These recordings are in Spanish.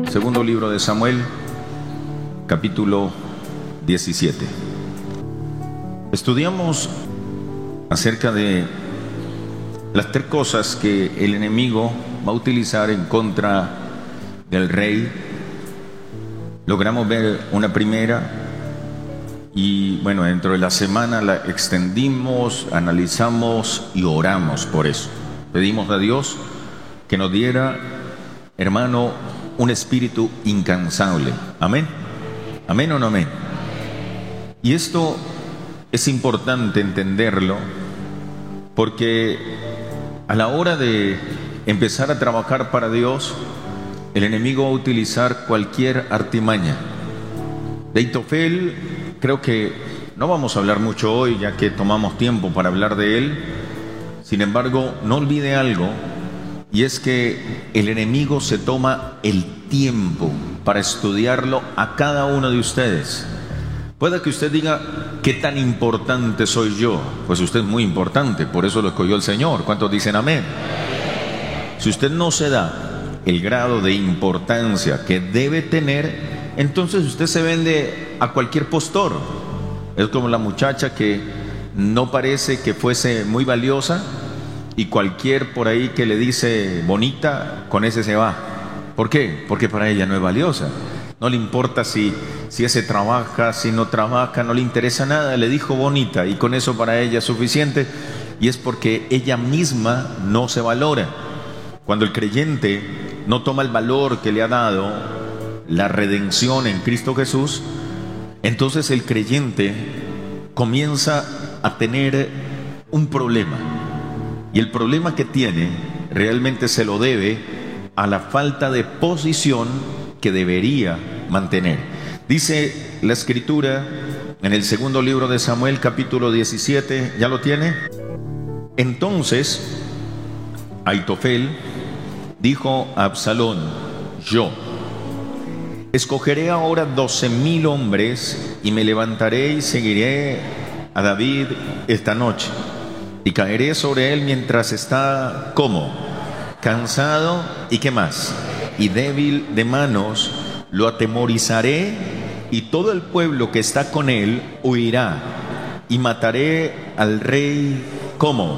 segundo libro de Samuel, capítulo 17. Estudiamos acerca de las tres cosas que el enemigo va a utilizar en contra del rey. Logramos ver una primera y bueno, dentro de la semana la extendimos, analizamos y oramos por eso. Pedimos a Dios que nos diera, hermano, un espíritu incansable. Amén. Amén o no amén. Y esto es importante entenderlo, porque a la hora de empezar a trabajar para Dios, el enemigo va a utilizar cualquier artimaña. De Ahitofel, creo que no vamos a hablar mucho hoy, ya que tomamos tiempo para hablar de él. Sin embargo, no olvide algo, y es que el enemigo se toma el tiempo para estudiarlo a cada uno de ustedes. Puede que usted diga, ¿qué tan importante soy yo? Pues usted es muy importante, por eso lo escogió el Señor. ¿Cuántos dicen amén? Si usted no se da el grado de importancia que debe tener, entonces usted se vende a cualquier postor. Es como la muchacha que no parece que fuese muy valiosa, y cualquier por ahí que le dice bonita, con ese se va. ¿Por qué? Porque para ella no es valiosa. No le importa si ese trabaja, si no trabaja, no le interesa nada. Le dijo bonita y con eso para ella es suficiente, y es porque ella misma no se valora. Cuando el creyente no toma el valor que le ha dado la redención en Cristo Jesús, entonces el creyente comienza a tener un problema. Y el problema que tiene realmente se lo debe a la falta de posición que debería mantener. Dice la Escritura en el segundo libro de Samuel, capítulo 17, ¿ya lo tiene? Entonces Ahitofel dijo a Absalón: yo escogeré ahora 12,000 hombres y me levantaré y seguiré a David esta noche, y caeré sobre él mientras está, ¿cómo? Cansado, ¿y qué más? Y débil de manos. Lo atemorizaré y todo el pueblo que está con él huirá, y mataré al rey, ¿cómo?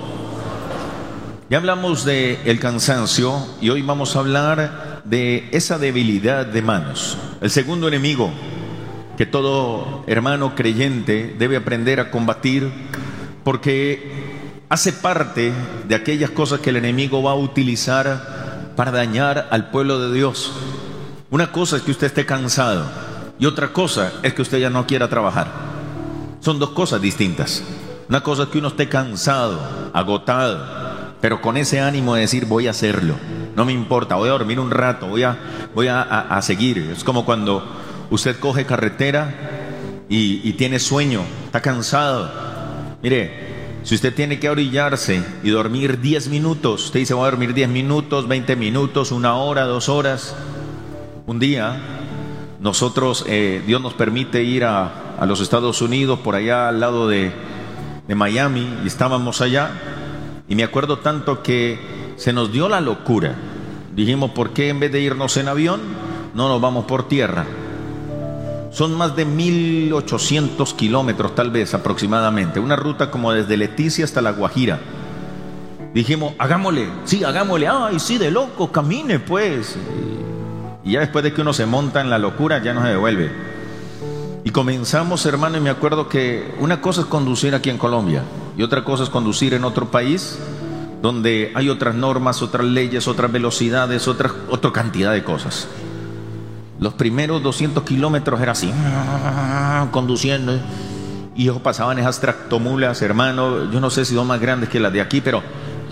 Ya hablamos de el cansancio y hoy vamos a hablar de esa debilidad de manos. El segundo enemigo que todo hermano creyente debe aprender a combatir, porque hace parte de aquellas cosas que el enemigo va a utilizar para dañar al pueblo de Dios. Una cosa es que usted esté cansado y otra cosa es que usted ya no quiera trabajar. Son dos cosas distintas. Una cosa es que uno esté cansado, agotado, pero con ese ánimo de decir voy a hacerlo, no me importa, voy a dormir un rato, voy a seguir. Es como cuando usted coge carretera y tiene sueño, está cansado. Mire, si usted tiene que orillarse y dormir 10 minutos, usted dice voy a dormir 10 minutos, 20 minutos, 1 hora, 2 horas. Un día nosotros, Dios nos permite ir a los Estados Unidos, por allá al lado de Miami, y estábamos allá, y me acuerdo tanto que se nos dio la locura. Dijimos, ¿por qué en vez de irnos en avión no nos vamos por tierra? Son más de 1,800 kilómetros tal vez aproximadamente, una ruta como desde Leticia hasta La Guajira. Dijimos, hagámosle, sí, hagámosle. Ay, sí, de loco, camine pues. Y ya después de que uno se monta en la locura, ya no se devuelve. Y comenzamos, hermano, y me acuerdo que una cosa es conducir aquí en Colombia y otra cosa es conducir en otro país donde hay otras normas, otras leyes, otras velocidades, otra cantidad de cosas. Los primeros 200 kilómetros era así, conduciendo, y pasaban esas tractomulas, hermano, yo no sé si son más grandes que las de aquí, pero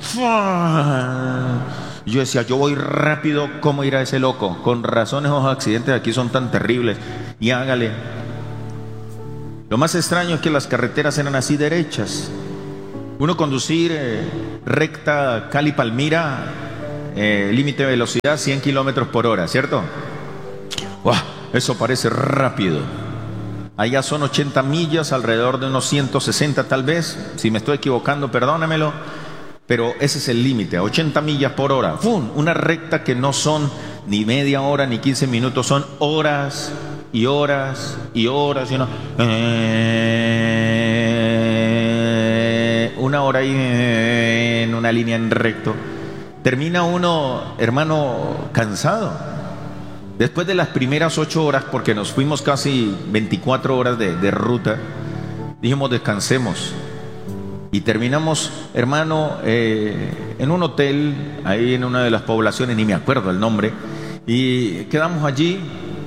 yo decía, yo voy rápido, ¿cómo irá ese loco? Con razón esos accidentes de aquí son tan terribles, y hágale. Lo más extraño es que las carreteras eran así derechas. Uno conducir recta Cali-Palmira, límite de velocidad 100 kilómetros por hora, ¿cierto? ¡Wow! Eso parece rápido. Allá son 80 millas, alrededor de unos 160 tal vez. Si me estoy equivocando, perdónamelo. Pero ese es el límite, a 80 millas por hora. ¡Fum! Una recta que no son ni media hora, ni 15 minutos, son horas y horas y horas. Y una hora ahí en una línea en recto. Termina uno, hermano, cansado. Después de las primeras 8 horas, porque nos fuimos casi 24 horas de ruta, dijimos descansemos. Y terminamos, hermano, en un hotel, ahí en una de las poblaciones, ni me acuerdo el nombre, y quedamos allí.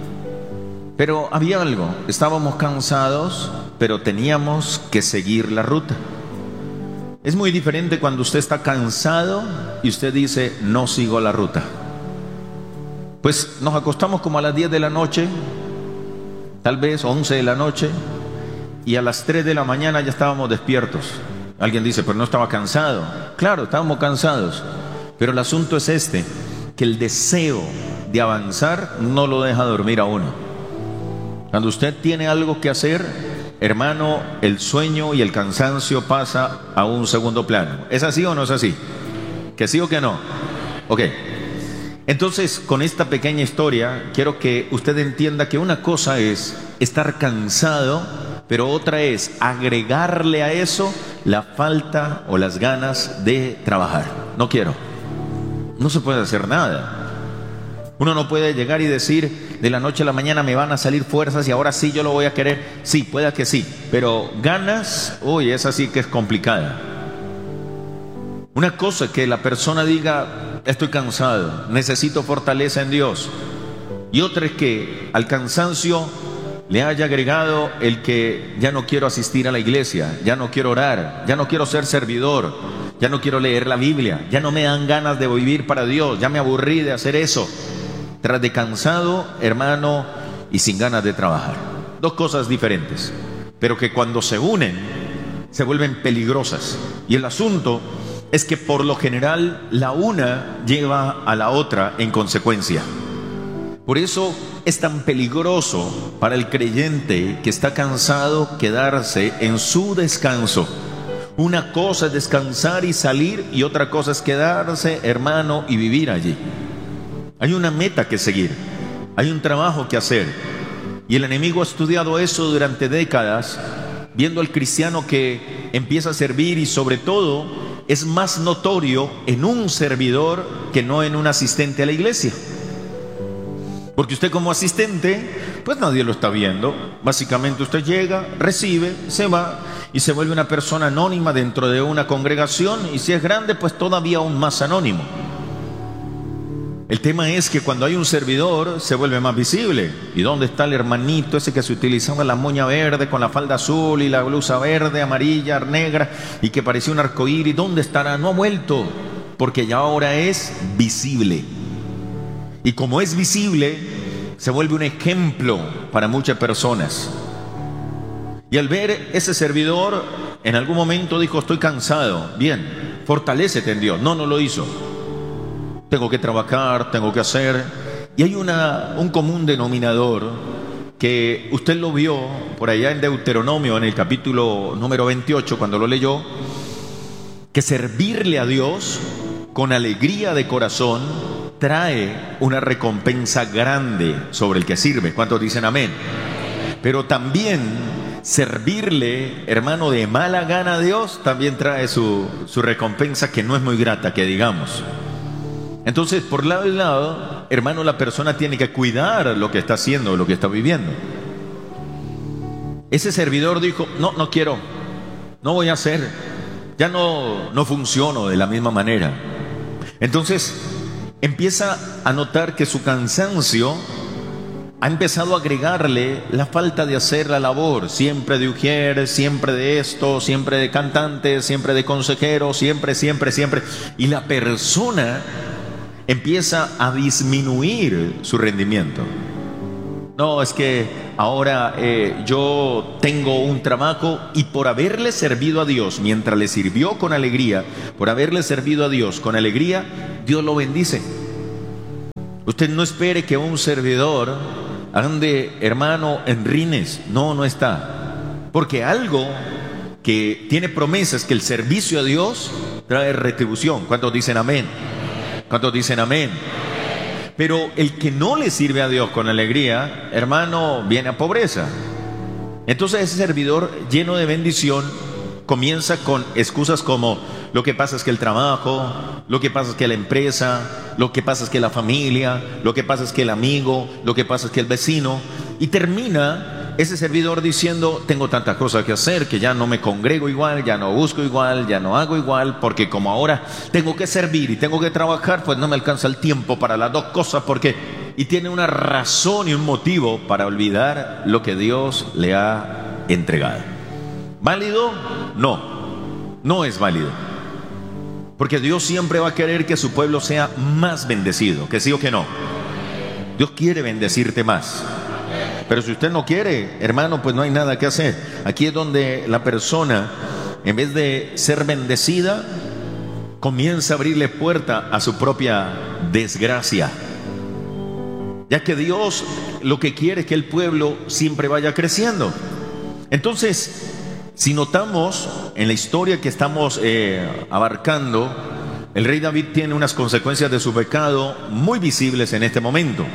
Pero había algo, estábamos cansados, pero teníamos que seguir la ruta. Es muy diferente cuando usted está cansado y usted dice, no sigo la ruta. Pues nos acostamos como a las 10 de la noche, tal vez 11 de la noche, y a las 3 de la mañana ya estábamos despiertos. Alguien dice, pero no estaba cansado. Claro, estábamos cansados, pero el asunto es este, que el deseo de avanzar no lo deja dormir a uno. Cuando usted tiene algo que hacer, hermano, el sueño y el cansancio pasa a un segundo plano. ¿Es así o no es así? ¿Que sí o que no? Ok. Entonces, con esta pequeña historia, quiero que usted entienda que una cosa es estar cansado, pero otra es agregarle a eso la falta o las ganas de trabajar. No quiero. No se puede hacer nada. Uno no puede llegar y decir, de la noche a la mañana me van a salir fuerzas y ahora sí yo lo voy a querer. Sí, pueda que sí, pero ganas, uy, esa sí que es complicada. Una cosa es que la persona diga, estoy cansado, necesito fortaleza en Dios. Y otra es que al cansancio le haya agregado el que ya no quiero asistir a la iglesia, ya no quiero orar, ya no quiero ser servidor, ya no quiero leer la Biblia, ya no me dan ganas de vivir para Dios, ya me aburrí de hacer eso. Tras de cansado, hermano, y sin ganas de trabajar. Dos cosas diferentes, pero que cuando se unen, se vuelven peligrosas. Y el asunto es que por lo general la una lleva a la otra en consecuencia. Por eso es tan peligroso para el creyente que está cansado quedarse en su descanso. Una cosa es descansar y salir, y otra cosa es quedarse, hermano, y vivir allí. Hay una meta que seguir, hay un trabajo que hacer. Y el enemigo ha estudiado eso durante décadas, viendo al cristiano que empieza a servir, y sobre todo es más notorio en un servidor que no en un asistente a la iglesia. Porque usted como asistente, pues nadie lo está viendo. Básicamente usted llega, recibe, se va y se vuelve una persona anónima dentro de una congregación, y si es grande, pues todavía aún más anónimo. El tema es que cuando hay un servidor se vuelve más visible. ¿Y dónde está el hermanito ese que se utilizaba la moña verde con la falda azul y la blusa verde, amarilla, negra y que parecía un arcoíris? ¿Dónde estará? No ha vuelto, porque ya ahora es visible. Y como es visible, se vuelve un ejemplo para muchas personas. Y al ver ese servidor, en algún momento dijo, estoy cansado. Bien, fortalécete en Dios. No lo hizo. Tengo que trabajar, tengo que hacer. Y hay un común denominador que usted lo vio por allá en Deuteronomio, en el capítulo número 28, cuando lo leyó, que servirle a Dios con alegría de corazón trae una recompensa grande sobre el que sirve. ¿Cuántos dicen amén? Pero también servirle, hermano, de mala gana a Dios también trae su recompensa, que no es muy grata, que digamos. Entonces, por lado y lado, hermano, la persona tiene que cuidar lo que está haciendo, lo que está viviendo. Ese servidor dijo, no quiero, no voy a hacer, ya no funciono de la misma manera. Entonces, empieza a notar que su cansancio ha empezado a agregarle la falta de hacer la labor, siempre de ujier, siempre de esto, siempre de cantante, siempre de consejero, siempre. Y la persona empieza a disminuir su rendimiento. No, es que ahora yo tengo un trabajo, y por haberle servido a Dios, mientras le sirvió con alegría, por haberle servido a Dios con alegría, Dios lo bendice. Usted no espere que un servidor ande, hermano, en rines. No está. Porque algo que tiene promesas, que el servicio a Dios trae retribución. ¿Cuántos dicen amén? ¿Cuántos dicen amén? Pero el que no le sirve a Dios con alegría, hermano, viene a pobreza. Entonces ese servidor lleno de bendición comienza con excusas como: lo que pasa es que el trabajo, lo que pasa es que la empresa, lo que pasa es que la familia, lo que pasa es que el amigo, lo que pasa es que el vecino. Y termina ese servidor diciendo: tengo tantas cosas que hacer que ya no me congrego igual, ya no busco igual, ya no hago igual, porque como ahora tengo que servir y tengo que trabajar, pues no me alcanza el tiempo para las dos cosas, porque... Y tiene una razón y un motivo para olvidar lo que Dios le ha entregado. ¿Válido? No, no es válido. Porque Dios siempre va a querer que su pueblo sea más bendecido, ¿que sí o que no? Dios quiere bendecirte más. Pero si usted no quiere, hermano, pues no hay nada que hacer. Aquí es donde la persona, en vez de ser bendecida, comienza a abrirle puerta a su propia desgracia. Ya que Dios lo que quiere es que el pueblo siempre vaya creciendo. Entonces, si notamos en la historia que estamos abarcando, el rey David tiene unas consecuencias de su pecado muy visibles en este momento.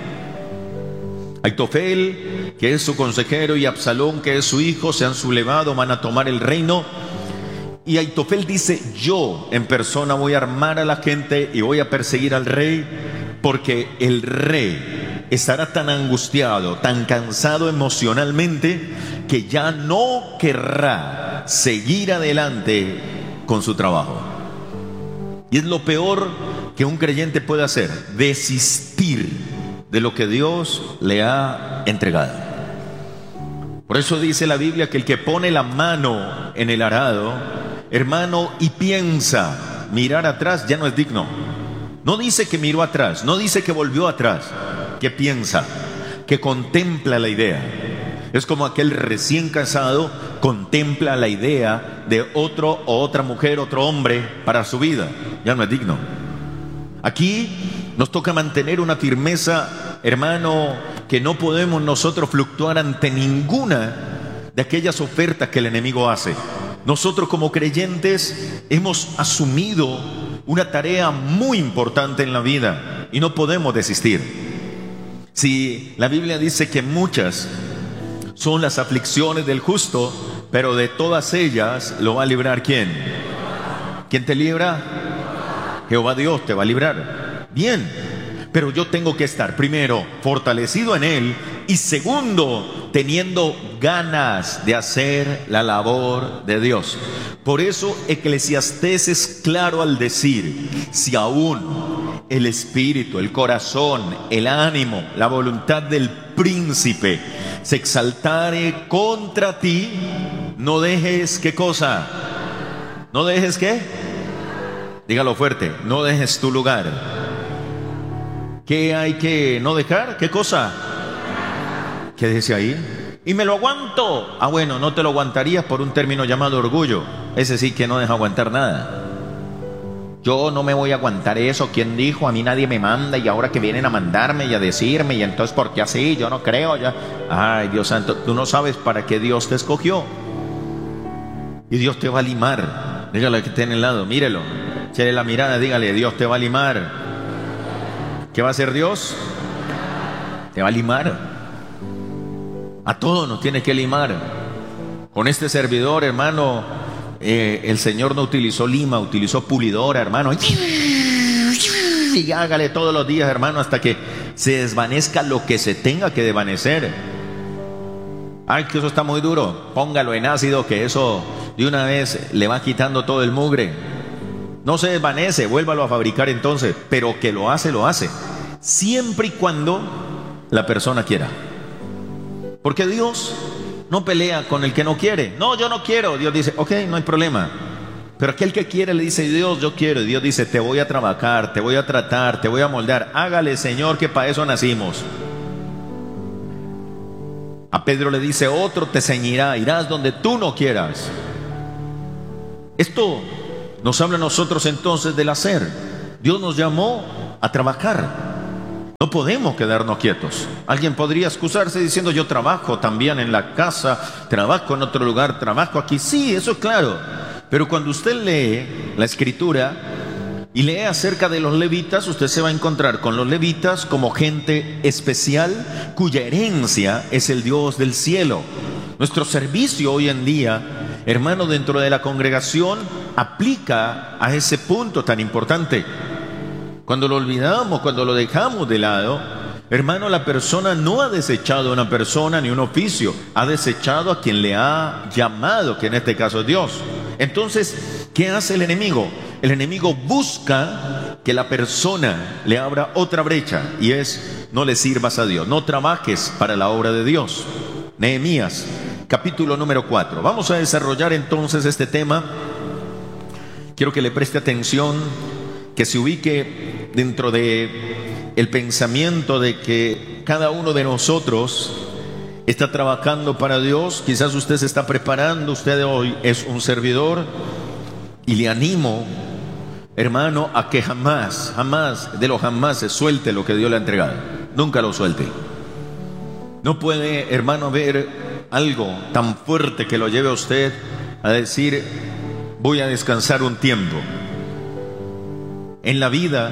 Aitofel, que es su consejero, y Absalón, que es su hijo, se han sublevado, van a tomar el reino. Y Aitofel dice: yo en persona voy a armar a la gente y voy a perseguir al rey, porque el rey estará tan angustiado, tan cansado emocionalmente, que ya no querrá seguir adelante con su trabajo. Y es lo peor que un creyente puede hacer: desistir de lo que Dios le ha entregado. Por eso dice la Biblia que el que pone la mano en el arado, hermano, y piensa mirar atrás, ya no es digno. No dice que miró atrás, no dice que volvió atrás, que piensa, que contempla la idea. Es como aquel recién casado contempla la idea de otro o otra mujer, otro hombre para su vida. Ya no es digno. Aquí nos toca mantener una firmeza, hermano, que no podemos nosotros fluctuar ante ninguna de aquellas ofertas que el enemigo hace. Nosotros como creyentes hemos asumido una tarea muy importante en la vida y no podemos desistir. Si la Biblia dice que muchas son las aflicciones del justo, pero de todas ellas lo va a librar ¿quién? ¿Quién te libra? Jehová Dios te va a librar. Bien, pero yo tengo que estar primero fortalecido en Él, y segundo, teniendo ganas de hacer la labor de Dios. Por eso Eclesiastés es claro al decir: si aún el espíritu, el corazón, el ánimo, la voluntad del príncipe se exaltare contra ti, no dejes, ¿qué cosa? ¿No dejes qué? Dígalo fuerte: no dejes tu lugar. ¿Qué hay que no dejar? ¿Qué cosa? Quédese ahí. Y me lo aguanto. Ah, bueno, no te lo aguantarías por un término llamado orgullo. Ese sí que no deja aguantar nada. Yo no me voy a aguantar eso. ¿Quién dijo? A mí nadie me manda, y ahora que vienen a mandarme y a decirme, y entonces ¿por qué así? Yo no creo ya. Ay, Dios santo, tú no sabes para qué Dios te escogió. Y Dios te va a limar. Dígale al que esté en el lado, mírelo, échale la mirada, dígale: Dios te va a limar. ¿Qué va a hacer Dios? Te va a limar. A todos nos tiene que limar. Con este servidor, hermano, el Señor no utilizó lima, utilizó pulidora, hermano. Y hágale todos los días, hermano, hasta que se desvanezca lo que se tenga que desvanecer. Ay, que eso está muy duro. Póngalo en ácido, que eso de una vez le va quitando todo el mugre. No se desvanece, vuélvalo a fabricar entonces. Pero que lo hace, siempre y cuando la persona quiera. Porque Dios no pelea con el que no quiere. No, yo no quiero. Dios dice: ok, no hay problema. Pero aquel que quiere le dice: Dios, yo quiero. Y Dios dice: te voy a trabajar, te voy a tratar, te voy a moldar. Hágale, Señor, que para eso nacimos. A Pedro le dice: otro te ceñirá, irás donde tú no quieras. Esto nos habla a nosotros entonces del hacer. Dios nos llamó a trabajar. No podemos quedarnos quietos. Alguien podría excusarse diciendo: yo trabajo también en la casa, trabajo en otro lugar, trabajo aquí. Sí, eso es claro. Pero cuando usted lee la Escritura y lee acerca de los levitas, usted se va a encontrar con los levitas como gente especial cuya herencia es el Dios del cielo. Nuestro servicio hoy en día, hermano, dentro de la congregación, aplica a ese punto tan importante. Cuando lo olvidamos, cuando lo dejamos de lado, hermano, la persona no ha desechado a una persona ni un oficio, ha desechado a quien le ha llamado, que en este caso es Dios. Entonces, ¿qué hace el enemigo? El enemigo busca que la persona le abra otra brecha, y es: no le sirvas a Dios, no trabajes para la obra de Dios. Nehemías, capítulo número 4. Vamos a desarrollar entonces este tema. Quiero que le preste atención, que se ubique dentro de el pensamiento de que cada uno de nosotros está trabajando para Dios. Quizás usted se está preparando, usted hoy es un servidor, y le animo, hermano, a que jamás se suelte lo que Dios le ha entregado. Nunca lo suelte. No puede, hermano, ver algo tan fuerte que lo lleve a usted a decir: voy a descansar un tiempo. En la vida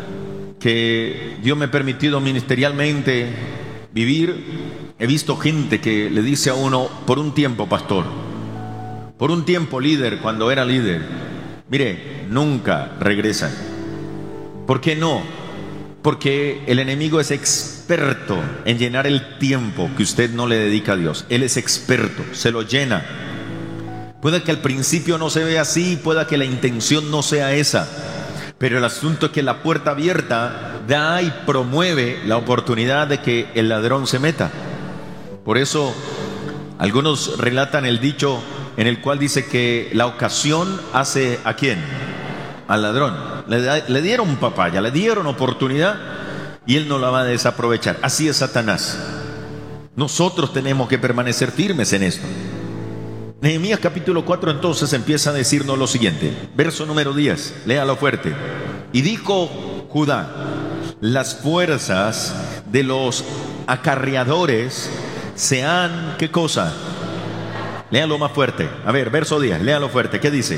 que Dios me ha permitido ministerialmente vivir, he visto gente que le dice a uno: por un tiempo, pastor, por un tiempo, líder, cuando era líder, mire, nunca regresan. ¿Por qué no? Porque el enemigo es experto en llenar el tiempo que usted no le dedica a Dios. Él es experto, se lo llena. Puede que al principio no se vea así, pueda que la intención no sea esa, pero el asunto es que la puerta abierta da y promueve la oportunidad de que el ladrón se meta. Por eso algunos relatan el dicho en el cual dice que la ocasión hace ¿a quién? Al ladrón. Le dieron papaya, le dieron oportunidad y él no la va a desaprovechar. Así es Satanás. Nosotros tenemos que permanecer firmes en esto. Nehemías capítulo 4 entonces empieza a decirnos lo siguiente, verso número 10, léalo fuerte. Y dijo Judá: las fuerzas de los acarreadores se han, ¿qué cosa? Léalo más fuerte. A ver, verso 10, léalo fuerte. ¿Qué dice?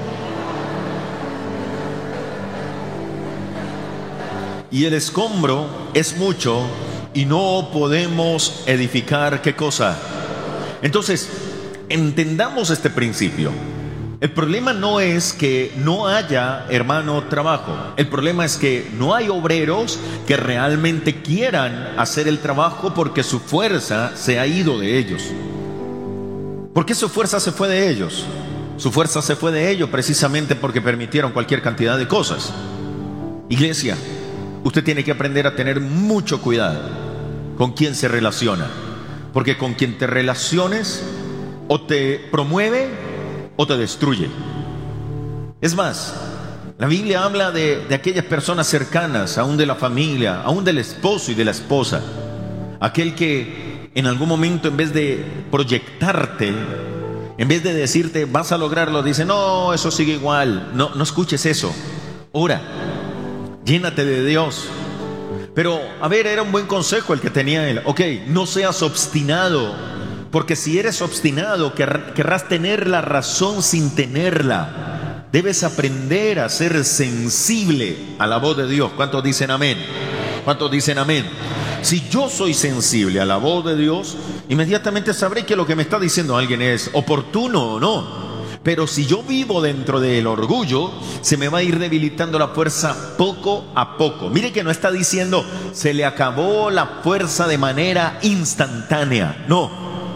Y el escombro es mucho y no podemos edificar, ¿qué cosa? Entonces, entendamos este principio. El problema no es que no haya, hermano, trabajo. El problema es que no hay obreros que realmente quieran hacer el trabajo porque su fuerza se ha ido de ellos. ¿Por qué su fuerza se fue de ellos? Su fuerza se fue de ellos precisamente porque permitieron cualquier cantidad de cosas. Iglesia, usted tiene que aprender a tener mucho cuidado con quién se relaciona, porque con quien te relaciones o te promueve o te destruye. Es más, la Biblia habla de aquellas personas cercanas, aún de la familia, aún del esposo y de la esposa, aquel que en algún momento, en vez de proyectarte, en vez de decirte vas a lograrlo, dice: no, eso sigue igual. No escuches eso. Ora, llénate de Dios. Pero, a ver, era un buen consejo el que tenía él. Ok, no seas obstinado, porque si eres obstinado, querrás tener la razón sin tenerla. Debes aprender a ser sensible a la voz de Dios. ¿Cuántos dicen amén? ¿Cuántos dicen amén? Si yo soy sensible a la voz de Dios, inmediatamente sabré que lo que me está diciendo alguien es oportuno o no. Pero si yo vivo dentro del orgullo, se me va a ir debilitando la fuerza poco a poco. Mire que no está diciendo se le acabó la fuerza de manera instantánea. No.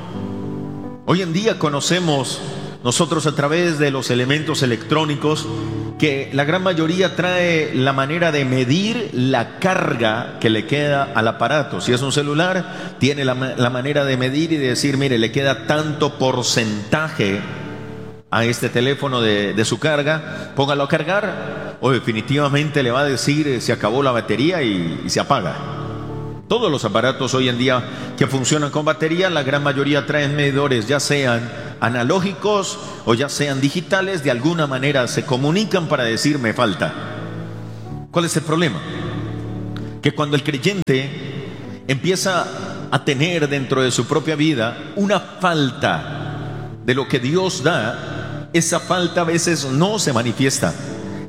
Hoy en día conocemos nosotros a través de los elementos electrónicos que la gran mayoría trae la manera de medir la carga que le queda al aparato. Si es un celular, tiene la manera de medir y de decir: mire, le queda tanto porcentaje a este teléfono de su carga, póngalo a cargar, o definitivamente le va a decir se acabó la batería y se apaga. Todos los aparatos hoy en día que funcionan con batería, la gran mayoría traen medidores, ya sean analógicos o ya sean digitales, de alguna manera se comunican para decir me falta. ¿Cuál es el problema? Que cuando el creyente empieza a tener dentro de su propia vida una falta de lo que Dios da, esa falta a veces no se manifiesta,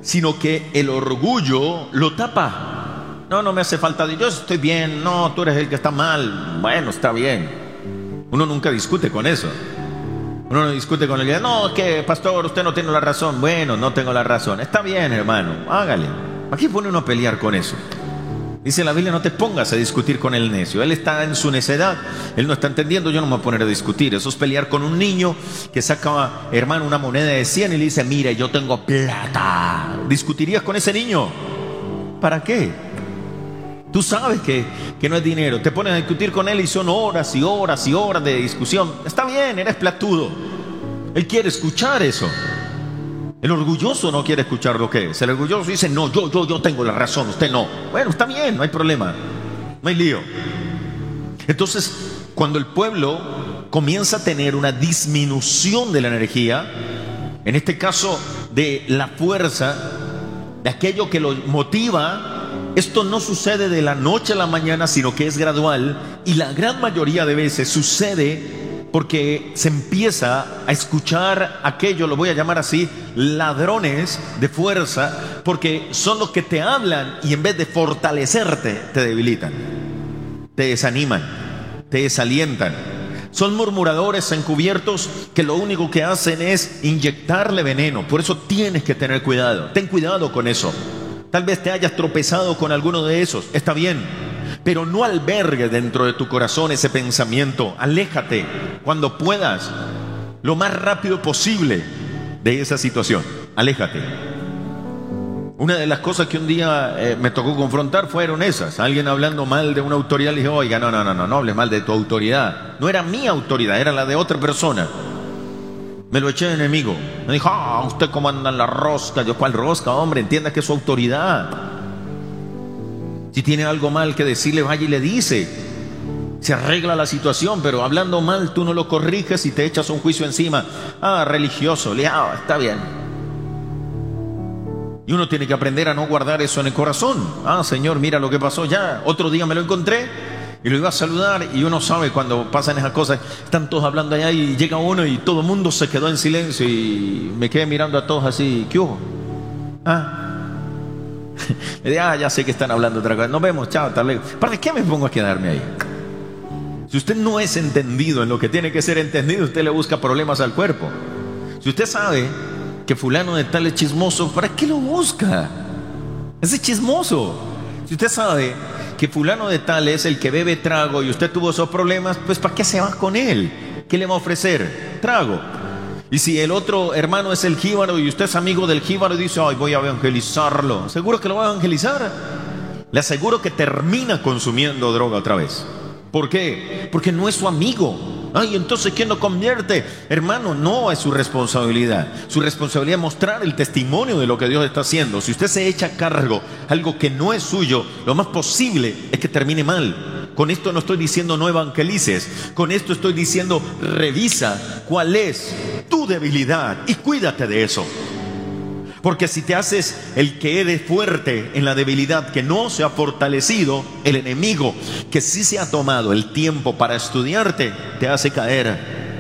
sino que el orgullo lo tapa. No me hace falta, yo estoy bien, no, tú eres el que está mal. Bueno, está bien. Uno nunca discute con eso. Uno no discute con el que, no, que pastor, usted no tiene la razón. Bueno, no tengo la razón. Está bien, hermano, hágale. ¿Para qué pone uno a pelear con eso? Dice la Biblia, no te pongas a discutir con el necio. Él está en su necedad, él no está entendiendo, yo no me voy a poner a discutir. Eso es pelear con un niño que saca, hermano, una moneda de 100 y le dice, mire, yo tengo plata. ¿Discutirías con ese niño? ¿Para qué? Tú sabes que no es dinero. Te pones a discutir con él y son horas y horas y horas de discusión. Está bien, eres platudo. Él quiere escuchar eso. El orgulloso no quiere escuchar lo que es. El orgulloso dice, no, yo tengo la razón, usted no. Bueno, está bien, no hay problema, no hay lío. Entonces, cuando el pueblo comienza a tener una disminución de la energía, en este caso de la fuerza, de aquello que lo motiva, esto no sucede de la noche a la mañana, sino que es gradual, y la gran mayoría de veces sucede porque se empieza a escuchar aquello, lo voy a llamar así, ladrones de fuerza, porque son los que te hablan y en vez de fortalecerte, te debilitan, te desaniman, te desalientan. Son murmuradores encubiertos que lo único que hacen es inyectarle veneno. Por eso tienes que tener cuidado, ten cuidado con eso. Tal vez te hayas tropezado con alguno de esos, está bien, pero no albergues dentro de tu corazón ese pensamiento. Aléjate cuando puedas, lo más rápido posible de esa situación. Aléjate. Una de las cosas que un día me tocó confrontar fueron esas. Alguien hablando mal de una autoridad, le dije, oiga, no hables mal de tu autoridad. No era mi autoridad, era la de otra persona. Me lo eché de enemigo. Me dijo, usted cómo anda en la rosca. Yo, ¿cuál rosca, hombre? Entienda que es su autoridad. Si tiene algo mal que decirle, vaya y le dice. Se arregla la situación, pero hablando mal tú no lo corriges y te echas un juicio encima. Religioso, liado, está bien. Y uno tiene que aprender a no guardar eso en el corazón. Señor, mira lo que pasó ya. Otro día me lo encontré y lo iba a saludar, y uno sabe cuando pasan esas cosas, están todos hablando allá y llega uno y todo el mundo se quedó en silencio y me quedé mirando a todos así, ¿qué hubo? Le dije, ya sé que están hablando otra cosa, nos vemos, chao, hasta luego. ¿Para qué me pongo a quedarme ahí? Si usted no es entendido en lo que tiene que ser entendido, usted le busca problemas al cuerpo. Si usted sabe que fulano de tal es chismoso, ¿para qué lo busca? Ese es chismoso. Si usted sabe que fulano de tal es el que bebe trago y usted tuvo esos problemas, pues ¿para qué se va con él? ¿Qué le va a ofrecer? Trago. Y si el otro hermano es el jíbaro y usted es amigo del jíbaro y dice, voy a evangelizarlo, ¿seguro que lo va a evangelizar? Le aseguro que termina consumiendo droga otra vez. ¿Por qué? Porque no es su amigo. Entonces ¿quién lo convierte? Hermano, no es su responsabilidad. Su responsabilidad es mostrar el testimonio de lo que Dios está haciendo. Si usted se echa a cargo algo que no es suyo, lo más posible es que termine mal. Con esto no estoy diciendo no evangelices. Con esto estoy diciendo revisa cuál es tu debilidad y cuídate de eso. Porque si te haces el que eres fuerte en la debilidad que no se ha fortalecido, el enemigo que sí se ha tomado el tiempo para estudiarte, te hace caer.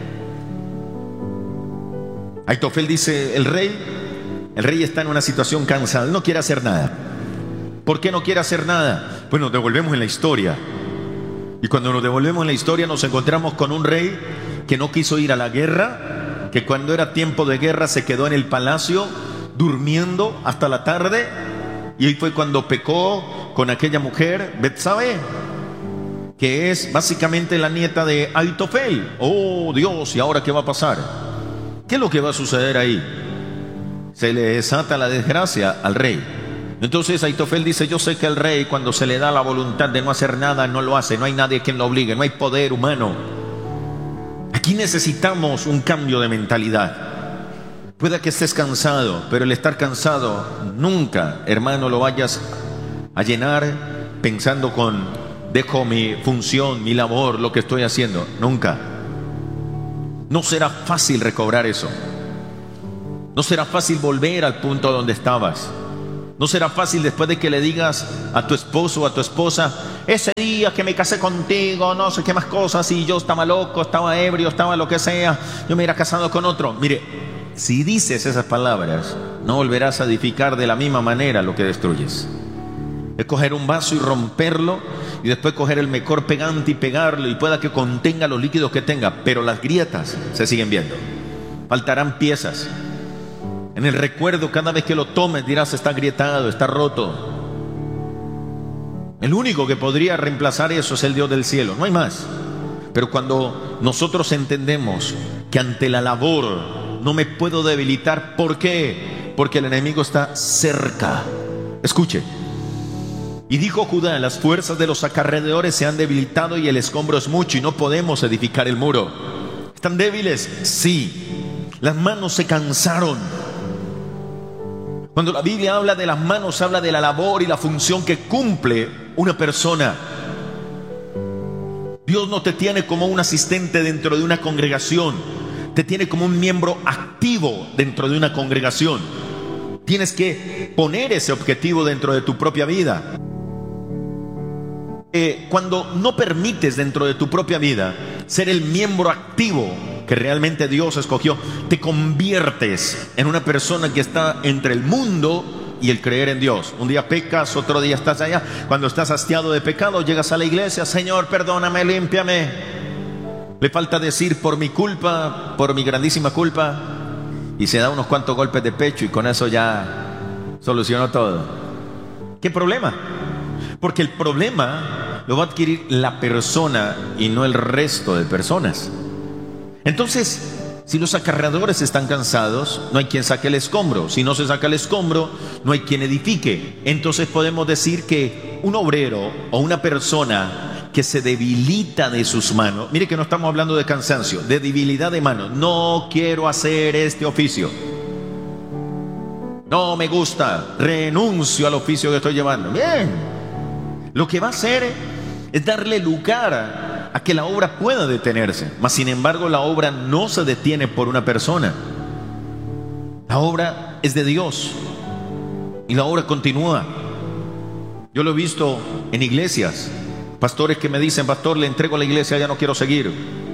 Aitofel dice, el rey está en una situación cansada, él no quiere hacer nada. ¿Por qué no quiere hacer nada? Pues nos devolvemos en la historia. Y cuando nos devolvemos en la historia nos encontramos con un rey que no quiso ir a la guerra, que cuando era tiempo de guerra se quedó en el palacio durmiendo hasta la tarde, y ahí fue cuando pecó con aquella mujer Betsabe, que es básicamente la nieta de Aitofel. Oh Dios, ¿y ahora qué va a pasar? ¿Qué es lo que va a suceder ahí? Se le desata la desgracia al rey. Entonces Aitofel dice, yo sé que el rey cuando se le da la voluntad de no hacer nada, no lo hace, no hay nadie quien lo obligue, no hay poder humano. Aquí necesitamos un cambio de mentalidad. Pueda que estés cansado, pero el estar cansado nunca, hermano, lo vayas a llenar pensando con dejo mi función, mi labor, lo que estoy haciendo. Nunca. No será fácil recobrar eso. No será fácil volver al punto donde estabas. No será fácil después de que le digas a tu esposo o a tu esposa, ese día que me casé contigo, no sé qué más cosas, y yo estaba loco, estaba ebrio, estaba lo que sea, yo me hubiera casado con otro. Mire, si dices esas palabras, no volverás a edificar de la misma manera lo que destruyes. Es coger un vaso y romperlo, y después coger el mejor pegante y pegarlo, y pueda que contenga los líquidos que tenga, pero las grietas se siguen viendo. Faltarán piezas. En el recuerdo, cada vez que lo tomes dirás: está agrietado, está roto. El único que podría reemplazar eso es el Dios del cielo, no hay más. Pero cuando nosotros entendemos que ante la labor no me puedo debilitar, ¿por qué? Porque el enemigo está cerca. Escuche. Y dijo Judá: las fuerzas de los acarreadores se han debilitado y el escombro es mucho y no podemos edificar el muro. ¿Están débiles? Sí. Las manos se cansaron. Cuando la Biblia habla de las manos, habla de la labor y la función que cumple una persona. Dios no te tiene como un asistente dentro de una congregación, te tiene como un miembro activo dentro de una congregación. Tienes que poner ese objetivo dentro de tu propia vida. Cuando no permites dentro de tu propia vida ser el miembro activo que realmente Dios escogió, te conviertes en una persona que está entre el mundo y el creer en Dios. Un día pecas, otro día estás allá. Cuando estás hastiado de pecado, llegas a la iglesia: Señor, perdóname, límpiame. Le falta decir: por mi culpa, por mi grandísima culpa, y se da unos cuantos golpes de pecho y con eso ya solucionó todo. ¿Qué problema? Porque el problema lo va a adquirir la persona y no el resto de personas. Entonces, si los acarreadores están cansados, no hay quien saque el escombro. Si no se saca el escombro, no hay quien edifique. Entonces podemos decir que un obrero o una persona que se debilita de sus manos, mire que no estamos hablando de cansancio, de debilidad de manos. No quiero hacer este oficio, no me gusta, renuncio al oficio que estoy llevando. Bien, lo que va a hacer es darle lugar a que la obra pueda detenerse. Mas sin embargo, la obra no se detiene por una persona. La obra es de Dios y la obra continúa. Yo lo he visto en iglesias, pastores que me dicen: pastor, le entrego a la iglesia, ya no quiero seguir.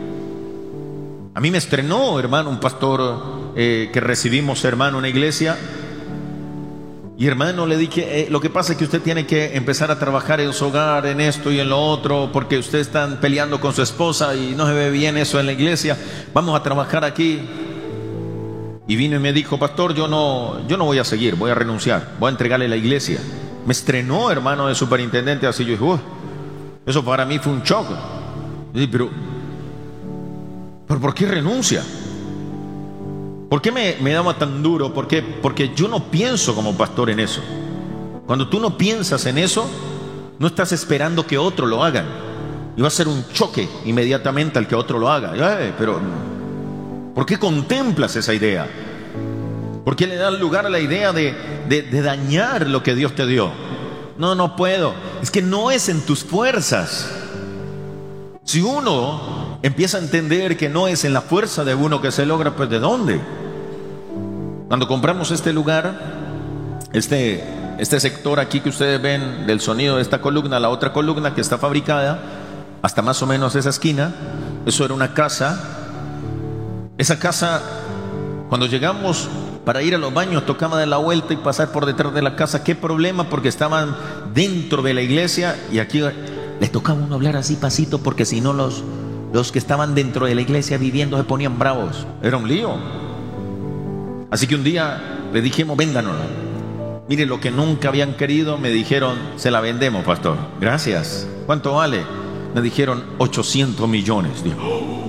A mí me estrenó, hermano, un pastor que recibimos, hermano, en una iglesia. Y hermano, le dije: lo que pasa es que usted tiene que empezar a trabajar en su hogar, en esto y en lo otro, porque usted está peleando con su esposa y no se ve bien eso en la iglesia. Vamos a trabajar aquí. Y vino y me dijo: pastor, yo no voy a seguir, voy a renunciar, voy a entregarle la iglesia. Me estrenó, hermano, de superintendente así. Yo dije: eso para mí fue un shock. Y dije, pero ¿por qué renuncia? ¿Por qué me daba tan duro? ¿Por qué? Porque yo no pienso como pastor en eso. Cuando tú no piensas en eso, no estás esperando que otro lo haga. Y va a ser un choque inmediatamente al que otro lo haga. Pero ¿por qué contemplas esa idea? ¿Por qué le das lugar a la idea de dañar lo que Dios te dio? No puedo. Es que no es en tus fuerzas. Si uno empieza a entender que no es en la fuerza de uno que se logra, pues ¿de dónde? Cuando compramos este lugar, este sector aquí que ustedes ven del sonido de esta columna, la otra columna que está fabricada, hasta más o menos esa esquina, eso era una casa. Esa casa, cuando llegamos para ir a los baños, tocaba de la vuelta y pasar por detrás de la casa. ¿Qué problema? Porque estaban dentro de la iglesia y aquí les tocaba uno hablar así pasito, porque si no los que estaban dentro de la iglesia viviendo se ponían bravos. Era un lío. Así que un día le dijimos: véndanosla. Mire, lo que nunca habían querido, me dijeron: se la vendemos, pastor. Gracias. ¿Cuánto vale? Me dijeron 800 millones. Dije: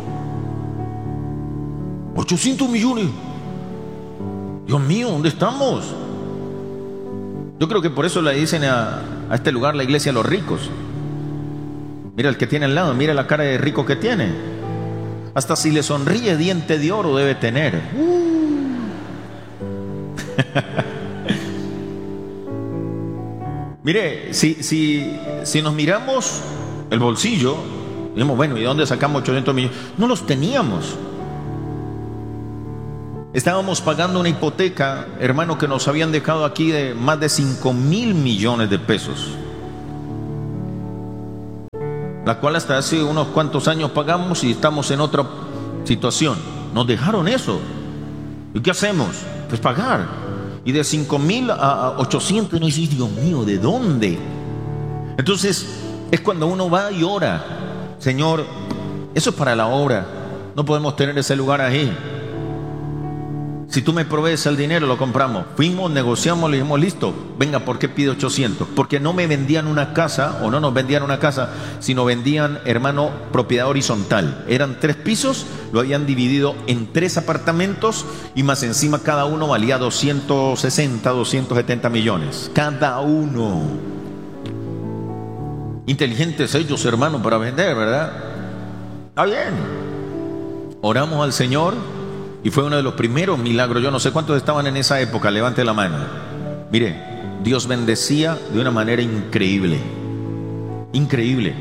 ¿800 millones? Dios mío, ¿dónde estamos? Yo creo que por eso le dicen a este lugar la iglesia de los ricos. Mira el que tiene al lado, mira la cara de rico que tiene. Hasta si le sonríe, diente de oro debe tener. Mire, si nos miramos el bolsillo, digamos, bueno, ¿y de dónde sacamos 800 millones? No los teníamos. Estábamos pagando una hipoteca, hermano, que nos habían dejado aquí de más de 5,000 millones de pesos, la cual hasta hace unos cuantos años pagamos y estamos en otra situación. Nos dejaron eso. ¿Y qué hacemos? Pues pagar. Y de 5,000 a 800, no dices, Dios mío, ¿de dónde? Entonces es cuando uno va y ora: Señor, eso es para la obra, no podemos tener ese lugar ahí. Si tú me provees el dinero, lo compramos. Fuimos, negociamos, le dijimos, listo, venga, ¿por qué pide 800? Porque no me vendían una casa, o no nos vendían una casa, sino vendían, hermano, propiedad horizontal. Eran 3 pisos, lo habían dividido en 3 apartamentos, y más encima cada uno valía 260, 270 millones. Cada uno. Inteligentes ellos, hermano, para vender, ¿verdad? Está bien. Oramos al Señor. Y fue uno de los primeros milagros. Yo no sé cuántos estaban en esa época, levante la mano. Mire, Dios bendecía de una manera increíble. Increíble.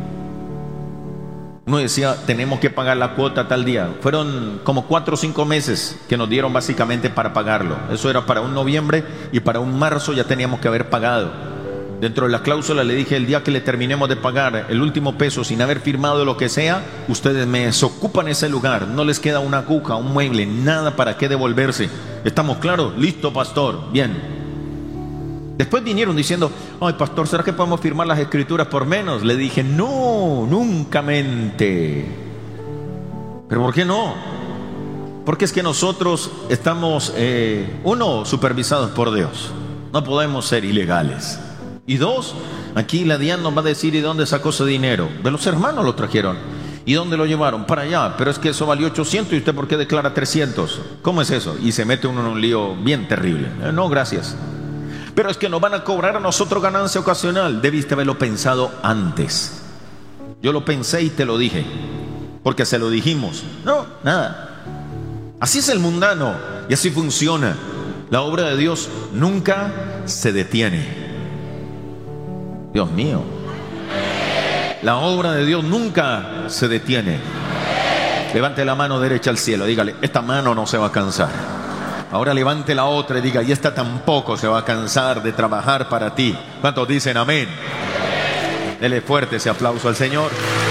Uno decía, tenemos que pagar la cuota tal día. Fueron como 4 o 5 meses que nos dieron básicamente para pagarlo. Eso era para un noviembre, y para un marzo ya teníamos que haber pagado. Dentro de la cláusula le dije, el día que le terminemos de pagar el último peso sin haber firmado lo que sea, ustedes me desocupan ese lugar, no les queda una cuca, un mueble, nada para qué devolverse. ¿Estamos claros? Listo, pastor. Bien. Después vinieron diciendo, ay, pastor, ¿será que podemos firmar las escrituras por menos? Le dije, no, nunca mente. ¿Pero por qué no? Porque es que nosotros estamos, uno, supervisados por Dios. No podemos ser ilegales. Y 2, aquí la Diana nos va a decir, ¿y dónde sacó ese dinero? De los hermanos lo trajeron. ¿Y dónde lo llevaron? Para allá. Pero es que eso valió 800, ¿y usted por qué declara 300? ¿Cómo es eso? Y se mete uno en un lío bien terrible. No, gracias. Pero es que nos van a cobrar a nosotros ganancia ocasional. Debiste haberlo pensado antes. Yo lo pensé y te lo dije, porque se lo dijimos. No, nada. Así es el mundano, y así funciona. La obra de Dios nunca se detiene. Dios mío, la obra de Dios nunca se detiene. Levante la mano derecha al cielo, dígale, esta mano no se va a cansar. Ahora levante la otra y diga, y esta tampoco se va a cansar de trabajar para ti. ¿Cuántos dicen amén? Dele fuerte ese aplauso al Señor.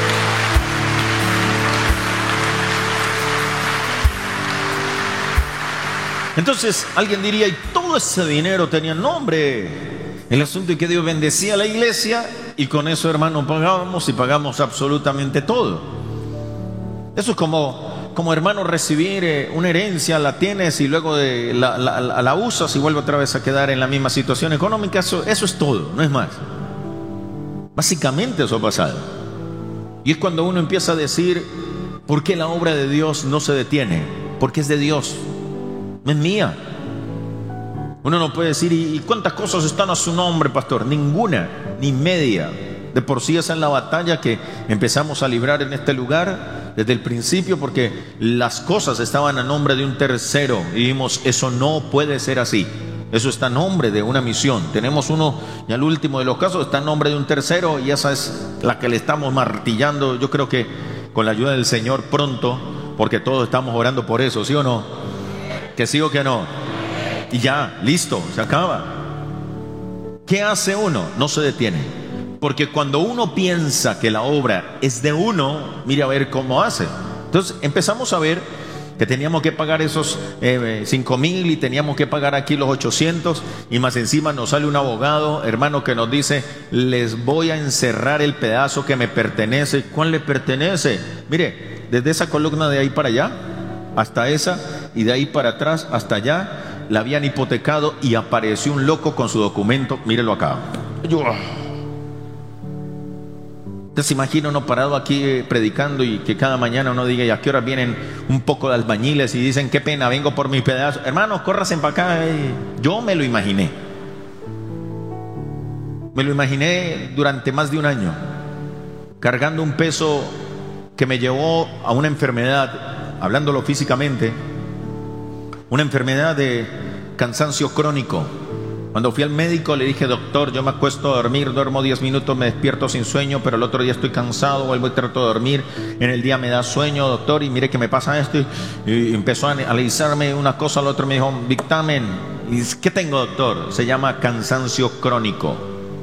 Entonces alguien diría, y todo ese dinero tenía nombre. El asunto es que Dios bendecía a la iglesia, y con eso, hermano, pagábamos, y pagamos absolutamente todo. Eso es como hermano, recibir una herencia, la tienes y luego la usas y vuelve otra vez a quedar en la misma situación económica. Eso es todo, no es más. Básicamente eso ha pasado. Y es cuando uno empieza a decir, ¿por qué la obra de Dios no se detiene? Porque es de Dios, no es mía. Uno no puede decir, ¿y cuántas cosas están a su nombre, pastor? Ninguna, ni media. De por sí esa es la batalla que empezamos a librar en este lugar desde el principio, porque las cosas estaban a nombre de un tercero y dijimos, eso no puede ser así. Eso está a nombre de una misión. Tenemos uno, y al último de los casos está a nombre de un tercero, y esa es la que le estamos martillando. Yo creo que con la ayuda del Señor pronto, porque todos estamos orando por eso, ¿sí o no? ¿Que sí o que no? Y ya, listo, se acaba. ¿Qué hace uno? No se detiene. Porque cuando uno piensa que la obra es de uno, mire a ver cómo hace. Entonces empezamos a ver que teníamos que pagar esos 5,000, y teníamos que pagar aquí los 800, y más encima nos sale un abogado, hermano, que nos dice, les voy a encerrar el pedazo que me pertenece. ¿Cuál le pertenece? Mire, desde esa columna de ahí para allá, hasta esa, y de ahí para atrás hasta allá, la habían hipotecado, y apareció un loco con su documento. Mírelo acá. Entonces imagina uno parado aquí predicando, y que cada mañana uno diga, ¿y a qué hora vienen un poco de albañiles y dicen, qué pena, vengo por mis pedazos? Hermanos, córrasen para acá. Yo me lo imaginé. Me lo imaginé durante más de un año, cargando un peso que me llevó a una enfermedad, hablándolo físicamente, una enfermedad de cansancio crónico. Cuando fui al médico le dije, doctor, yo me acuesto a dormir, duermo 10 minutos, me despierto sin sueño, pero el otro día estoy cansado, vuelvo y trato de dormir, en el día me da sueño, doctor, y mire que me pasa esto. Y empezó a analizarme una cosa, al otro me dijo, dictamen. Y dice, ¿qué tengo, doctor? Se llama cansancio crónico.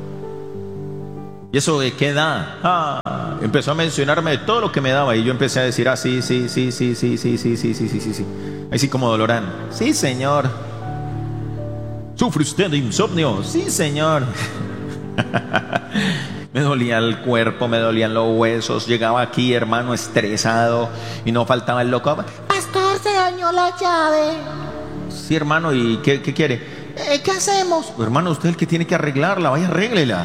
¿Y eso de qué da? Empezó a mencionarme de todo lo que me daba, y yo empecé a decir, sí. Ahí sí como Dolorán. Sí, señor. ¿Sufre usted de insomnio? Sí, señor. Me dolía el cuerpo, me dolían los huesos. Llegaba aquí, hermano, estresado, y no faltaba el loco. Pastor, se dañó la llave. Sí, hermano, ¿y qué quiere? ¿Qué hacemos? Hermano, usted es el que tiene que arreglarla, vaya, arréglela.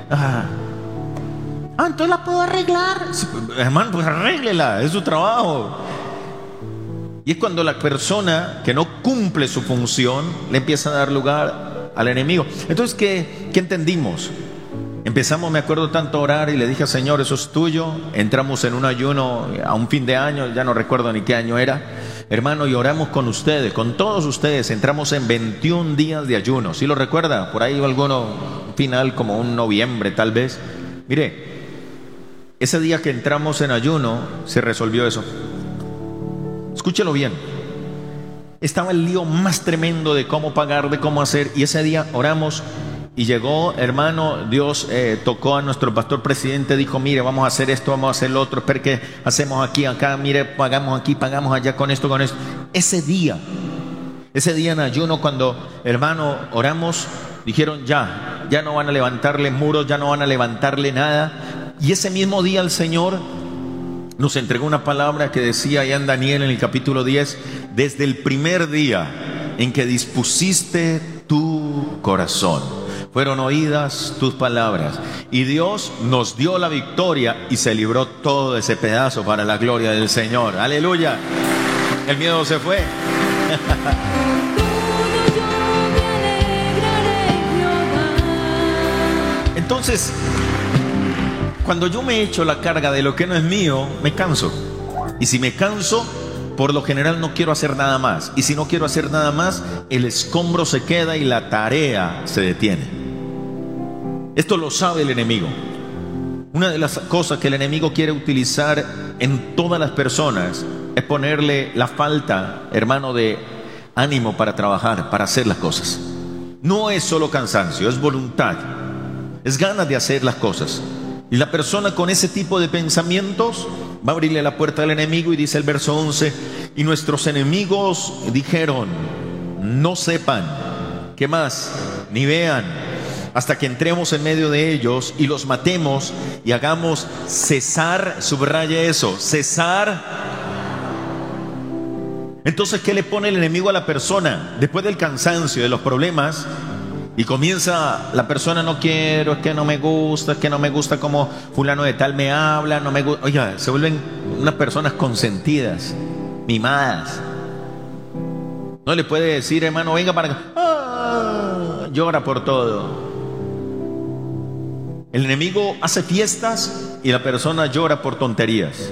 Entonces la puedo arreglar. Sí, hermano, pues arréglela, es su trabajo. Y es cuando la persona que no cumple su función le empieza a dar lugar al enemigo. Entonces, ¿qué entendimos? Empezamos, me acuerdo tanto, a orar, y le dije: Señor, eso es tuyo. Entramos en un ayuno a un fin de año, ya no recuerdo ni qué año era, hermano, y oramos con ustedes, con todos ustedes. Entramos en 21 días de ayuno. ¿Sí lo recuerda? Por ahí alguno final, como un noviembre tal vez. Mire, ese día que entramos en ayuno se resolvió eso. Escúchelo bien. Estaba el lío más tremendo de cómo pagar, de cómo hacer, y ese día oramos. Y llegó, hermano, Dios tocó a nuestro pastor presidente, dijo: mire, vamos a hacer esto, vamos a hacer lo otro, espera, que hacemos aquí, acá, mire, pagamos aquí, pagamos allá, con esto, con esto. Ese día en ayuno, cuando, hermano, oramos, dijeron: ya no van a levantarle muros, ya no van a levantarle nada. Y ese mismo día el Señor nos entregó una palabra que decía allá en Daniel, en el capítulo 10: desde el primer día en que dispusiste tu corazón, fueron oídas tus palabras. Y Dios nos dio la victoria y se libró todo ese pedazo para la gloria del Señor. Aleluya. El miedo se fue. Entonces, cuando yo me echo la carga de lo que no es mío, me canso. Y si me canso, por lo general no quiero hacer nada más. Y si no quiero hacer nada más, el escombro se queda y la tarea se detiene. Esto lo sabe el enemigo. Una de las cosas que el enemigo quiere utilizar en todas las personas es ponerle la falta, hermano, de ánimo para trabajar, para hacer las cosas. No es solo cansancio, es voluntad, es ganas de hacer las cosas. Y la persona con ese tipo de pensamientos va a abrirle la puerta al enemigo. Y dice el verso 11: y nuestros enemigos dijeron: no sepan, ¿qué más? Ni vean, hasta que entremos en medio de ellos y los matemos y hagamos cesar, subraya eso, cesar. Entonces, ¿qué le pone el enemigo a la persona? Después del cansancio, de los problemas, y comienza la persona: no quiero, es que no me gusta como fulano de tal me habla, no me gusta. Oiga, se vuelven unas personas consentidas, mimadas. No le puede decir: hermano, venga para acá. Llora por todo. El enemigo hace fiestas y la persona llora por tonterías.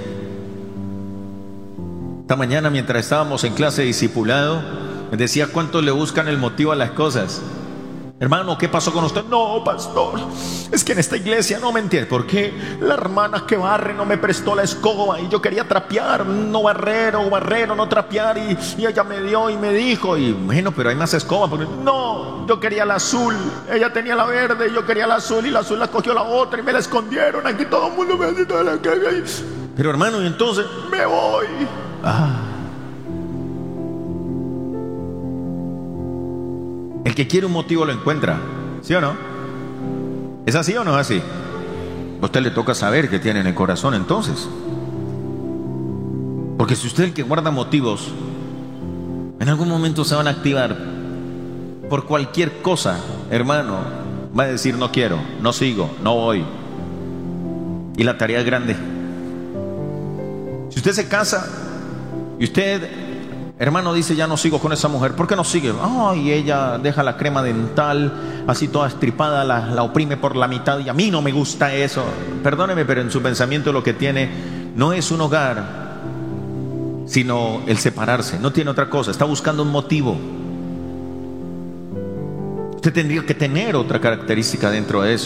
Esta mañana, mientras estábamos en clase de discipulado, me decía: ¿cuántos le buscan el motivo a las cosas? Hermano, ¿qué pasó con usted? No, pastor, es que en esta iglesia no me entiende. ¿Por qué? La hermana que barre no me prestó la escoba y yo quería trapear, no barrer, no trapear, y ella me dio y me dijo: y bueno, pero hay más escoba. Porque no, yo quería la azul, ella tenía la verde, yo quería la azul, y la azul la cogió la otra y me la escondieron. Aquí todo el mundo me hace toda la caga. Pero hermano, y entonces me voy. El que quiere un motivo lo encuentra, ¿sí o no? ¿Es así o no es así? A usted le toca saber qué tiene en el corazón entonces. Porque si usted es el que guarda motivos, en algún momento se van a activar. Por cualquier cosa, hermano, va a decir: no quiero, no sigo, no voy. Y la tarea es grande. Si usted se casa y usted, hermano, dice: ya no sigo con esa mujer. ¿Por qué no sigue? Y ella deja la crema dental así toda estripada, la oprime por la mitad, y a mí no me gusta eso. Perdóneme, pero en su pensamiento lo que tiene no es un hogar, sino el separarse. No tiene otra cosa, está buscando un motivo. Usted tendría que tener otra característica dentro de eso.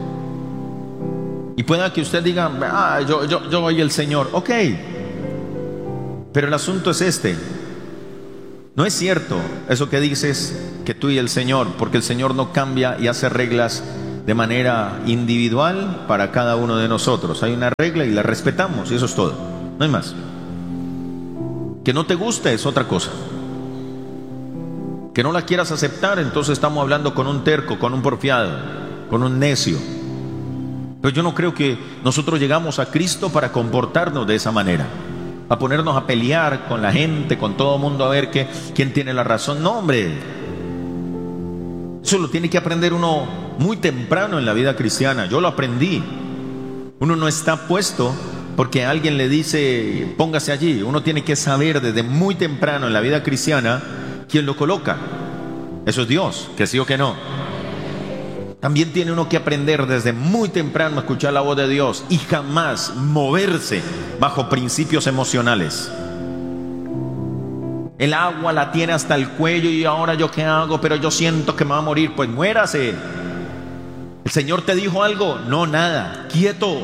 Y pueda que usted diga: yo oí el Señor. Ok, pero el asunto es este: no es cierto eso que dices, que tú y el Señor, porque el Señor no cambia y hace reglas de manera individual para cada uno de nosotros. Hay una regla y la respetamos, y eso es todo, no hay más. Que no te guste es otra cosa. Que no la quieras aceptar, entonces estamos hablando con un terco, con un porfiado, con un necio. Pero yo no creo que nosotros llegamos a Cristo para comportarnos de esa manera, a ponernos a pelear con la gente, con todo el mundo, a ver quién tiene la razón. No, hombre, eso lo tiene que aprender uno muy temprano en la vida cristiana. Yo lo aprendí. Uno no está puesto porque alguien le dice póngase allí. Uno tiene que saber desde muy temprano en la vida cristiana quién lo coloca. Eso es Dios, que sí o que no. También tiene uno que aprender desde muy temprano a escuchar la voz de Dios y jamás moverse bajo principios emocionales. El agua la tiene hasta el cuello y ahora yo qué hago, pero yo siento que me va a morir. Pues muérase. ¿El Señor te dijo algo? No, nada, quieto.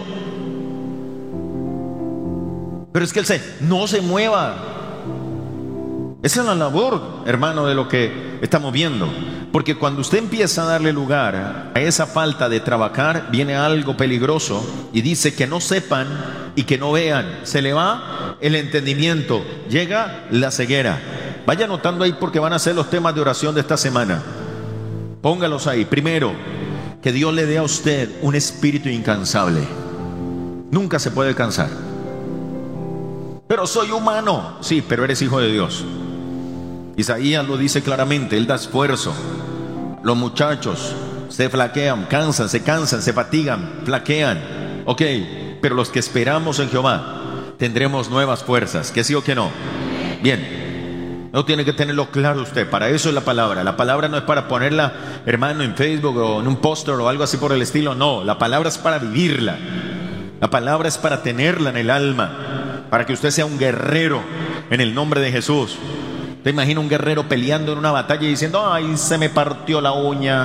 Pero es que no se mueva. Esa es la labor, hermano, de lo que estamos viendo. Porque cuando usted empieza a darle lugar a esa falta de trabajar, viene algo peligroso y dice que no sepan y que no vean. Se le va el entendimiento, llega la ceguera. Vaya anotando ahí porque van a ser los temas de oración de esta semana. Póngalos ahí. Primero, que Dios le dé a usted un espíritu incansable. Nunca se puede cansar. Pero soy humano. Sí, pero eres hijo de Dios. Isaías lo dice claramente, Él da esfuerzo. Los muchachos se flaquean, se cansan, se fatigan, flaquean. Ok, pero los que esperamos en Jehová tendremos nuevas fuerzas, que sí o que no. Bien, no tiene que tenerlo claro usted. Para eso es la palabra. La palabra no es para ponerla, hermano, en Facebook o en un póster o algo así por el estilo. No, la palabra es para vivirla. La palabra es para tenerla en el alma, para que usted sea un guerrero en el nombre de Jesús. ¿Te imagina un guerrero peleando en una batalla y diciendo ay, se me partió la uña,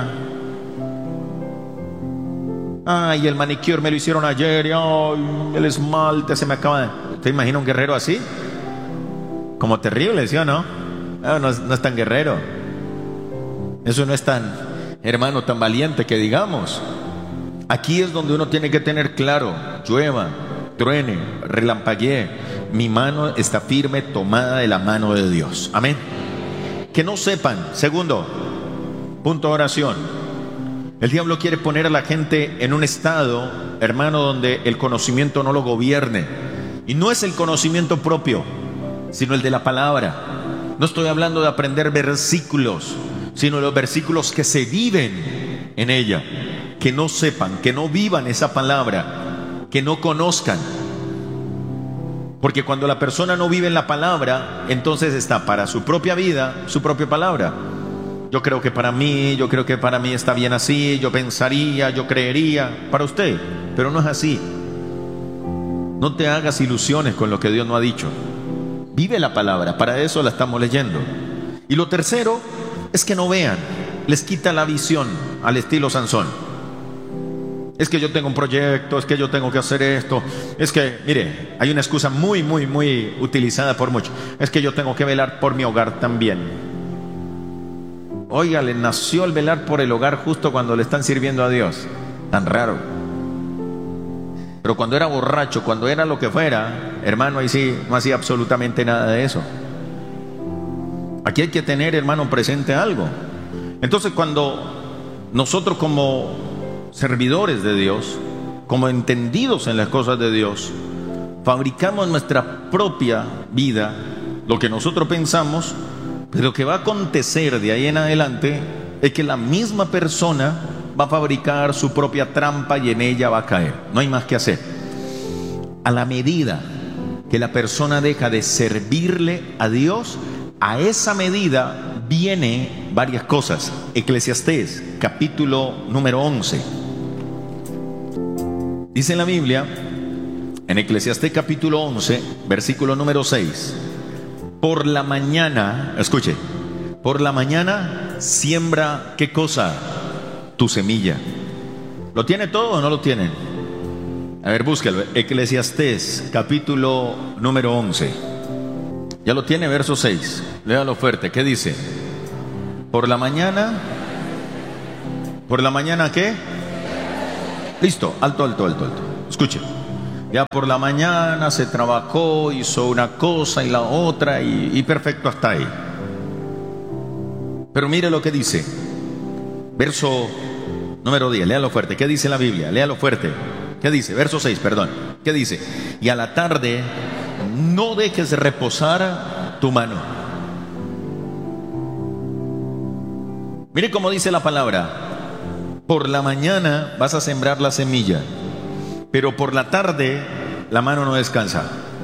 ay, el manicure me lo hicieron ayer, y ay, el esmalte se me acaba de... ¿Te imagina un guerrero así? Como terrible, ¿sí o no? No es tan guerrero. Eso no es tan, hermano, tan valiente que digamos. Aquí es donde uno tiene que tener claro, llueva, truene, relampaguee, mi mano está firme, tomada de la mano de Dios. Amén. Que no sepan. Segundo punto de oración. El diablo quiere poner a la gente en un estado, hermano, donde el conocimiento no lo gobierne. Y no es el conocimiento propio, sino el de la palabra. No estoy hablando de aprender versículos, sino los versículos que se viven en ella. Que no sepan, que no vivan esa palabra, que no conozcan. Porque cuando la persona no vive en la palabra, entonces está para su propia vida, su propia palabra. Yo creo que para mí está bien así, yo pensaría, yo creería, para usted, pero no es así. No te hagas ilusiones con lo que Dios no ha dicho. Vive la palabra, para eso la estamos leyendo. Y lo tercero es que no vean, les quita la visión al estilo Sansón. Es que yo tengo un proyecto, es que yo tengo que hacer esto, es que, mire, hay una excusa muy utilizada por muchos. Es que yo tengo que velar por mi hogar también. Oiga, le nació el velar por el hogar justo cuando le están sirviendo a Dios. Tan raro. Pero cuando era borracho, cuando era lo que fuera, hermano, ahí sí no hacía absolutamente nada de eso. Aquí hay que tener, hermano, presente algo. Entonces, cuando nosotros como servidores de Dios, como entendidos en las cosas de Dios, fabricamos nuestra propia vida, lo que nosotros pensamos, pero lo que va a acontecer de ahí en adelante es que la misma persona va a fabricar su propia trampa y en ella va a caer. No hay más que hacer. A la medida que la persona deja de servirle a Dios, a esa medida viene varias cosas. Eclesiastés, capítulo número 11. Dice en la Biblia, en Eclesiastés capítulo 11, versículo número 6. Por la mañana, escuche, por la mañana siembra, ¿qué cosa? Tu semilla. ¿Lo tiene todo o no lo tienen? A ver, búsquelo. Eclesiastés capítulo número 11. Ya lo tiene, verso 6. Léalo fuerte. ¿Qué dice? Por la mañana ¿qué? Listo, alto. Escuche. Ya por la mañana se trabajó, hizo una cosa y la otra y perfecto hasta ahí. Pero mire lo que dice. Verso número 10, léalo fuerte. ¿Qué dice la Biblia? Léalo fuerte. ¿Qué dice? Verso 6, perdón. ¿Qué dice? Y a la tarde no dejes reposar tu mano. Mire cómo dice la palabra. Por la mañana vas a sembrar la semilla, pero por la tarde la mano no descansa.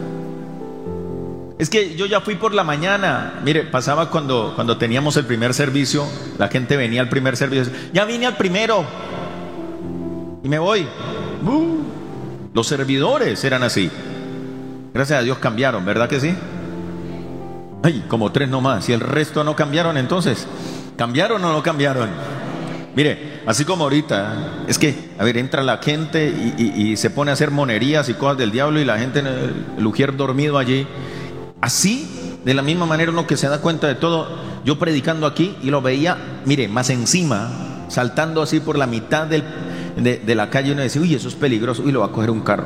Es que yo ya fui por la mañana. Mire, pasaba cuando teníamos el primer servicio, la gente venía al primer servicio, ya vine al primero y me voy. Los servidores eran así. Gracias a Dios cambiaron, ¿verdad que sí? Ay, como 3 nomás. ¿Y el resto no cambiaron entonces? ¿Cambiaron o no cambiaron? Mire, así como ahorita, es que, a ver, entra la gente y se pone a hacer monerías y cosas del diablo y la gente, el ujier dormido allí. Así, de la misma manera uno que se da cuenta de todo. Yo predicando aquí y lo veía, mire, más encima, saltando así por la mitad de la calle, y uno decía, uy, eso es peligroso, uy, lo va a coger un carro.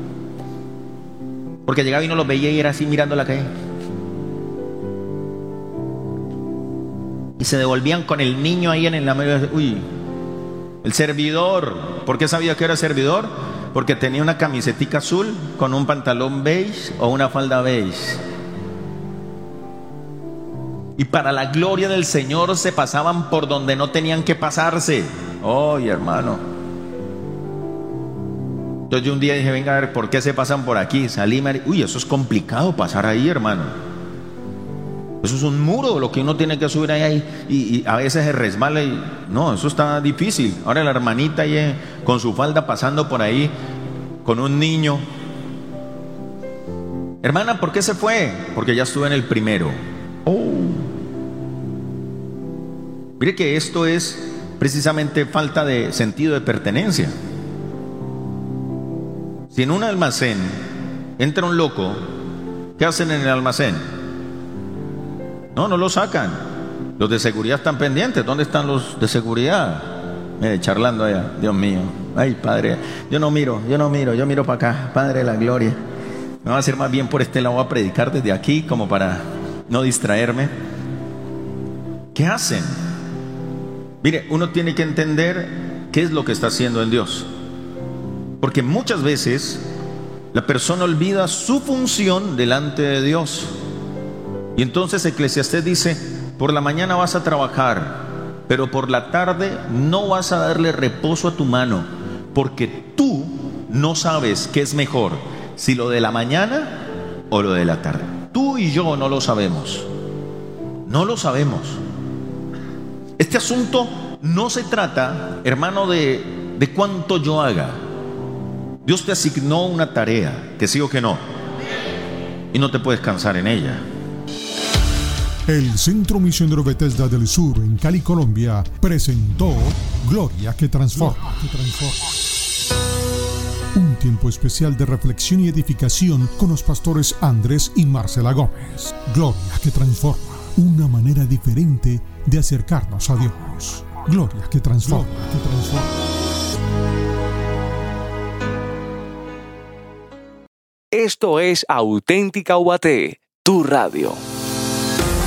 Porque llegaba y no lo veía y era así mirando la calle. Y se devolvían con el niño ahí en la medio. Uy, el servidor. ¿Por qué sabía que era servidor? Porque tenía una camisetica azul con un pantalón beige o una falda beige. Y para la gloria del Señor se pasaban por donde no tenían que pasarse. Oye, hermano. Entonces yo un día dije, venga a ver, ¿por qué se pasan por aquí? Salí, uy, eso es complicado pasar ahí, hermano. Eso es un muro, lo que uno tiene que subir ahí y a veces se resbala y no, eso está difícil. Ahora la hermanita ahí con su falda pasando por ahí con un niño. Hermana, ¿por qué se fue? Porque ya estuve en el primero. Mire que esto es precisamente falta de sentido de pertenencia. Si en un almacén entra un loco, ¿qué hacen en el almacén? No lo sacan. Los de seguridad están pendientes. ¿Dónde están los de seguridad? Mire, charlando allá. Dios mío. Ay, Padre. Yo miro para acá. Padre de la gloria. Me va a hacer más bien por este lado. Voy a predicar desde aquí como para no distraerme. ¿Qué hacen? Mire, uno tiene que entender qué es lo que está haciendo en Dios. Porque muchas veces la persona olvida su función delante de Dios. Y entonces Eclesiastés dice, por la mañana vas a trabajar, pero por la tarde no vas a darle reposo a tu mano, porque tú no sabes qué es mejor, si lo de la mañana o lo de la tarde. Tú y yo no lo sabemos. No lo sabemos. Este asunto no se trata, hermano, de cuánto yo haga. Dios te asignó una tarea, que sí o que no, y no te puedes cansar en ella. El Centro Misionero Bethesda del Sur en Cali, Colombia, presentó Gloria que Transforma. Un tiempo especial de reflexión y edificación con los pastores Andrés y Marcela Gómez. Gloria que Transforma. Una manera diferente de acercarnos a Dios. Gloria que Transforma. Esto es Auténtica UAT, tu radio.